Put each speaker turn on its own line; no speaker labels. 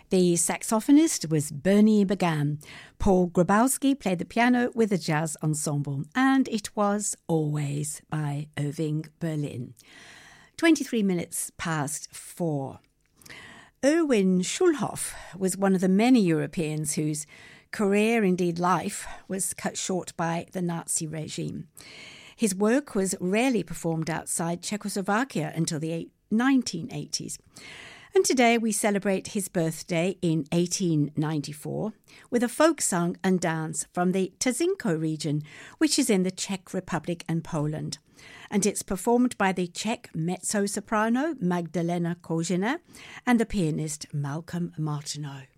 The saxophonist was Bernie Began. Paul Grabowski played the piano with a jazz ensemble, and it was Always by Irving Berlin. 23 minutes past 4. Erwin Schulhoff was one of the many Europeans whose career, indeed life, was cut short by the Nazi regime. His work was rarely performed outside Czechoslovakia until the 1980s. And today we celebrate his birthday in 1894 with a folk song and dance from the Tazinko region, which is in the Czech Republic and Poland. And it's performed by the Czech mezzo-soprano Magdalena Kožená and the pianist Malcolm Martineau.